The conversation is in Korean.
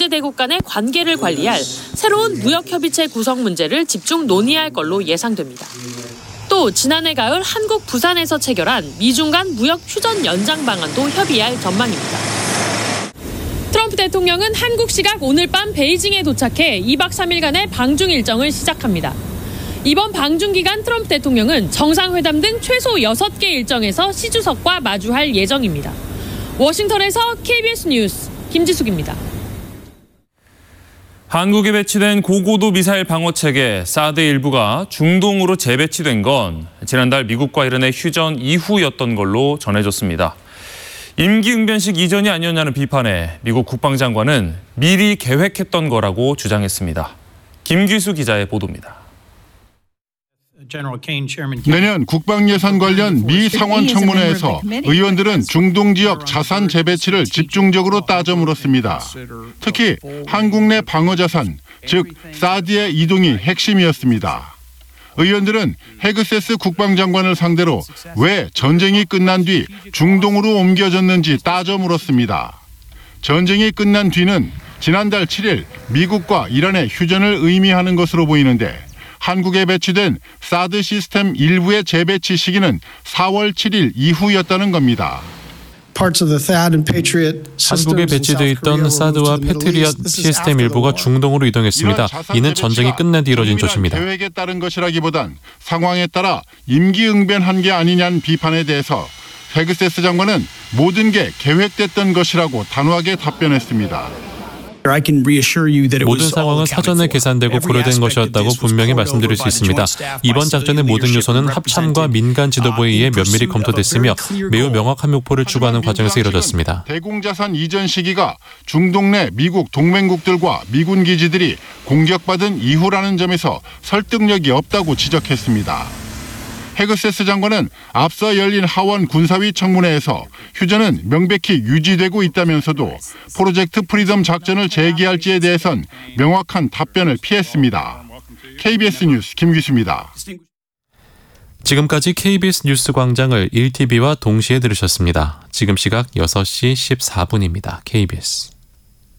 경제대국 간의 관계를 관리할 새로운 무역협의체 구성 문제를 집중 논의할 걸로 예상됩니다. 또 지난해 가을 한국 부산에서 체결한 미중 간 무역 휴전 연장 방안도 협의할 전망입니다. 트럼프 대통령은 한국 시각 오늘 밤 베이징에 도착해 2박 3일간의 방중 일정을 시작합니다. 이번 방중 기간 트럼프 대통령은 정상회담 등 최소 6개 일정에서 시 주석과 마주할 예정입니다. 워싱턴에서 KBS 뉴스 김지숙입니다. 한국에 배치된 고고도 미사일 방어체계 사드 일부가 중동으로 재배치된 건 지난달 미국과 이란의 휴전 이후였던 걸로 전해졌습니다. 임기응변식 이전이 아니었냐는 비판에 미국 국방장관은 미리 계획했던 거라고 주장했습니다. 김규수 기자의 보도입니다. 내년 국방예산 관련 미 상원 청문회에서 의원들은 중동 지역 자산 재배치를 집중적으로 따져 물었습니다. 특히 한국 내 방어자산, 즉 사드의 이동이 핵심이었습니다. 의원들은 헤그세스 국방장관을 상대로 왜 전쟁이 끝난 뒤 중동으로 옮겨졌는지 따져 물었습니다. 전쟁이 끝난 뒤는 지난달 7일 미국과 이란의 휴전을 의미하는 것으로 보이는데 한국에 배치된 사드 시스템 일부의 재배치 시기는 4월 7일 이후였다는 겁니다. 한국에 배치되어 있던 사드와 패트리엇 시스템 일부가 중동으로 이동했습니다. 이는 전쟁이 끝난 뒤 이뤄진 조치입니다. 계획에 따른 것이라기보단 상황에 따라 임기응변한 게 아니냐는 비판에 대해서 헤그세스 장관은 모든 게 계획됐던 것이라고 단호하게 답변했습니다. 모든 상황은 사전에 계산되고 고려된 것이었다고 분명히 말씀드릴 수 있습니다. 이번 작전의 모든 요소는 합참과 민간 지도부에 의해 면밀히 검토됐으며 매우 명확한 목표를 추구하는 과정에서 이뤄졌습니다. 대공자산 이전 시기가 중동 내 미국 동맹국들과 미군 기지들이 공격받은 이후라는 점에서 설득력이 없다고 지적했습니다. 헤그세스 장관은 앞서 열린 하원 군사위 청문회에서 휴전은 명백히 유지되고 있다면서도 프로젝트 프리덤 작전을 재개할지에 대해선 명확한 답변을 피했습니다. KBS 뉴스 김규수입니다. 지금까지 KBS 뉴스 광장을 1TV와 동시에 들으셨습니다. 지금 시각 6시 14분입니다. KBS.